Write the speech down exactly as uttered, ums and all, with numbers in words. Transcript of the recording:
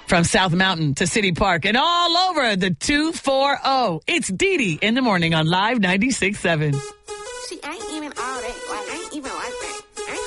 From South Mountain to City Park and all over the two forty. It's Dee Dee in the morning on Live ninety-six point seven. She ain't even all that. Like, ain't even like that.